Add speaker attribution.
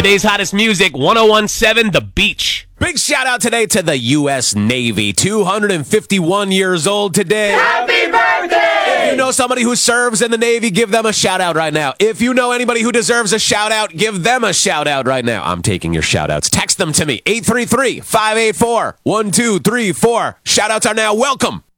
Speaker 1: Today's hottest music, 1017 The Beach.
Speaker 2: Big shout out today to the U.S. Navy, 251 years old today.
Speaker 3: Happy birthday!
Speaker 2: If you know somebody who serves in the Navy, give them a shout out right now. If you know anybody who deserves a shout out, give them a shout out right now. I'm taking your shout outs. Text them to me, 833-584-1234. Shout outs are now welcome.